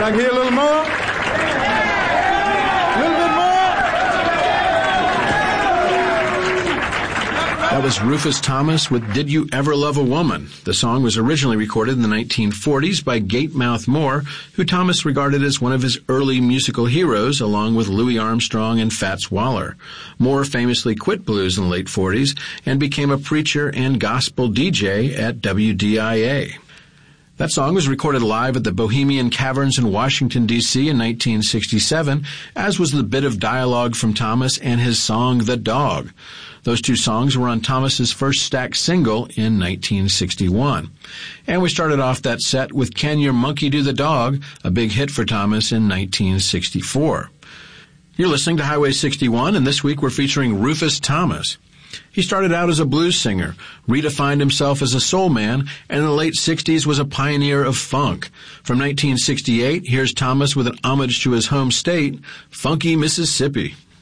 I hear a little more? A little bit more? That was Rufus Thomas with Did You Ever Love a Woman? The song was originally recorded in the 1940s by Gatemouth Moore, who Thomas regarded as one of his early musical heroes, along with Louis Armstrong and Fats Waller. Moore famously quit blues in the late 40s and became a preacher and gospel DJ at WDIA. That song was recorded live at the Bohemian Caverns in Washington, D.C. in 1967, as was the bit of dialogue from Thomas and his song, The Dog. Those two songs were on Thomas's first Stax single in 1961. And we started off that set with Can Your Monkey Do the Dog, a big hit for Thomas in 1964. You're listening to Highway 61, and this week we're featuring Rufus Thomas. He started out as a blues singer, redefined himself as a soul man, and in the late 60s was a pioneer of funk. From 1968, here's Thomas with an homage to his home state, funky Mississippi.